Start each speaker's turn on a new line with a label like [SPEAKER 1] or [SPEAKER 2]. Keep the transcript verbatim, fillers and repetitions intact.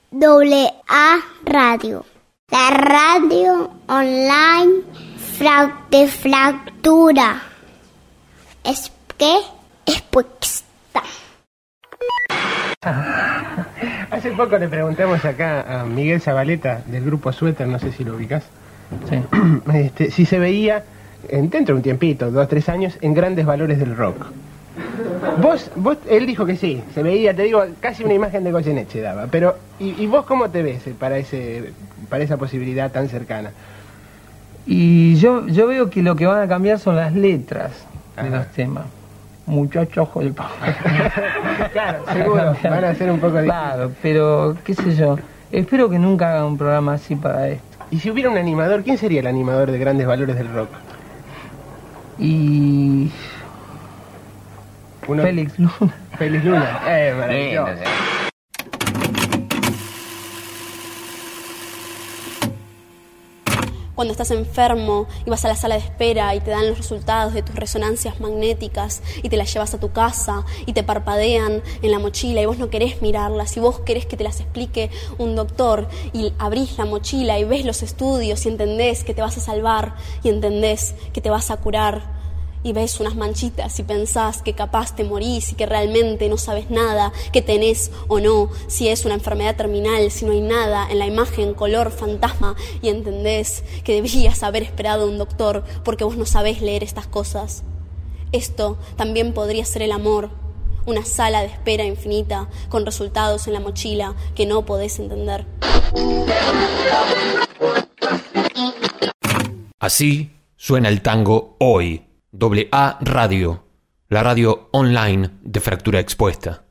[SPEAKER 1] doble A Radio. La radio online fra- de fractura. Es que es puesta.
[SPEAKER 2] Hace poco le preguntamos acá a Miguel Zabaleta del grupo Suéter, no sé si lo ubicás,
[SPEAKER 3] Sí.
[SPEAKER 2] este, si se veía en, dentro de un tiempito, dos, tres años, en Grandes Valores del Rock. Vos, vos, él dijo que sí, se veía, te digo, casi una imagen de Goyeneche daba, pero, ¿y, y vos cómo te ves para ese, para esa posibilidad tan cercana?
[SPEAKER 3] Y yo, yo veo que lo que van a cambiar son las letras de
[SPEAKER 2] Ajá.
[SPEAKER 3] los temas. Muchacho ojo de papel.
[SPEAKER 2] Claro, seguro, van a ser un poco difíciles.
[SPEAKER 3] Claro, pero qué sé yo. Espero que nunca hagan un programa así para esto.
[SPEAKER 2] Y si hubiera un animador, ¿quién sería el animador de Grandes Valores del Rock?
[SPEAKER 3] Y...
[SPEAKER 2] Uno-
[SPEAKER 3] Félix Luna.
[SPEAKER 2] Félix Luna. Eh, maravilloso.
[SPEAKER 4] Cuando estás enfermo y vas a la sala de espera y te dan los resultados de tus resonancias magnéticas y te las llevas a tu casa y te parpadean en la mochila y vos no querés mirarlas y vos querés que te las explique un doctor y abrís la mochila y ves los estudios y entendés que te vas a salvar y entendés que te vas a curar. Y ves unas manchitas y pensás que capaz te morís y que realmente no sabes nada, que tenés o no, si es una enfermedad terminal, si no hay nada en la imagen, color, fantasma, y entendés que deberías haber esperado a un doctor porque vos no sabés leer estas cosas. Esto también podría ser el amor, una sala de espera infinita con resultados en la mochila que no podés entender.
[SPEAKER 5] Así suena el tango hoy. Doble A Radio, la radio online de Fractura Expuesta.